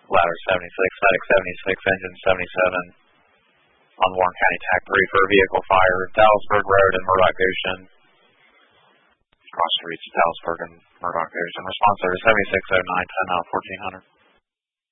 ladder 76, medic 76, engine 77 on Warren County TAC 3 for a vehicle fire, Dallasburg Road and Murdoch Ocean. Cross streets, Dallasburg and Murdoch Ocean. Response service 7609, 10 out 1400.